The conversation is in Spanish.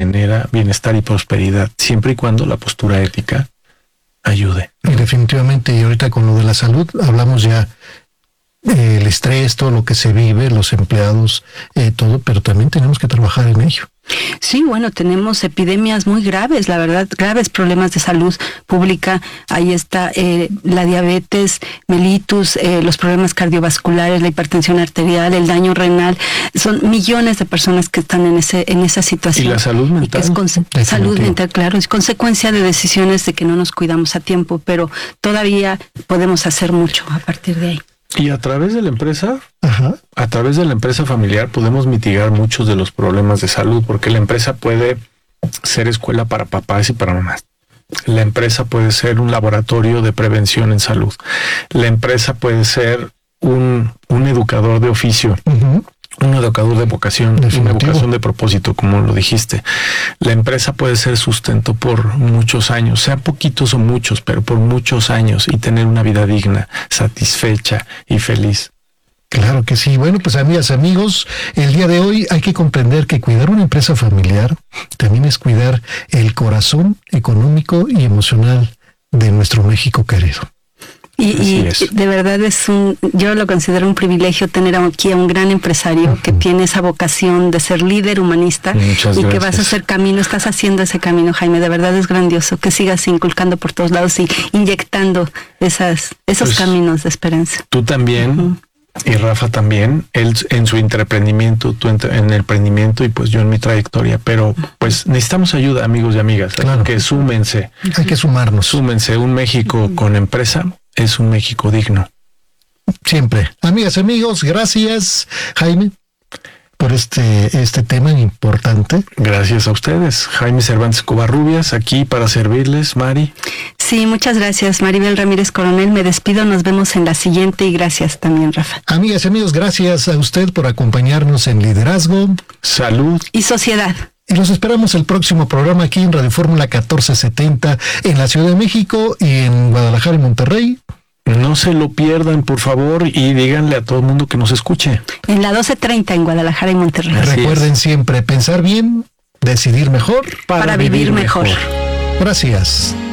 genera bienestar y prosperidad, siempre y cuando la postura ética ayude. Y definitivamente, y ahorita con lo de la salud, hablamos ya el estrés, todo lo que se vive, los empleados, todo, pero también tenemos que trabajar en ello. Sí, bueno, tenemos epidemias muy graves, la verdad, graves problemas de salud pública. Ahí está la diabetes, mellitus, los problemas cardiovasculares, la hipertensión arterial, el daño renal. Son millones de personas que están en esa situación. Y la salud mental. Y es salud mental, claro, es consecuencia de decisiones de que no nos cuidamos a tiempo, pero todavía podemos hacer mucho a partir de ahí. Y a través de la empresa, Ajá. a través de la empresa familiar podemos mitigar muchos de los problemas de salud, porque la empresa puede ser escuela para papás y para mamás. La empresa puede ser un laboratorio de prevención en salud. La empresa puede ser un educador de oficio. Uh-huh. Un educador de vocación, Definitivo. una vocación de propósito, como lo dijiste. La empresa puede ser sustento por muchos años, sean poquitos o muchos, pero por muchos años, y tener una vida digna, satisfecha y feliz. Claro que sí. Bueno, pues amigas, amigos, el día de hoy hay que comprender que cuidar una empresa familiar también es cuidar el corazón económico y emocional de nuestro México querido. Y de verdad yo lo considero un privilegio tener aquí a un gran empresario que tiene esa vocación de ser líder humanista. Muchas y gracias. que vas a hacer camino, estás haciendo ese camino, Jaime, de verdad es grandioso que sigas inculcando por todos lados y inyectando esos Pues, caminos de esperanza. Tú también. Uh-huh. Y Rafa también, él en su emprendimiento, tú en el emprendimiento y pues yo en mi trayectoria, pero pues necesitamos ayuda, amigos y amigas, claro. Que súmense. Hay que sumarnos. Súmense, un México con empresa es un México digno. Siempre. Amigas y amigos, gracias, Jaime, por este tema importante. Gracias a ustedes. Jaime Cervantes Covarrubias, aquí para servirles, Mari. Sí, muchas gracias, Maribel Ramírez Coronel. Me despido, nos vemos en la siguiente y gracias también, Rafa. Amigas y amigos, gracias a usted por acompañarnos en Liderazgo, Salud y Sociedad. Y los esperamos el próximo programa aquí en Radio Fórmula 1470 en la Ciudad de México y en Guadalajara y Monterrey. No se lo pierdan, por favor, y díganle a todo el mundo que nos escuche. En la 12:30 en Guadalajara y Monterrey. Recuerden siempre pensar bien, decidir mejor para vivir mejor. Gracias.